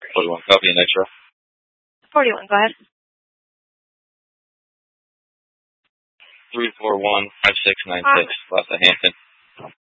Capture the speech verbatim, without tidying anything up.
forty-one, copy an extra. forty-one, go ahead. three four one five six nine six, Last of Hampton.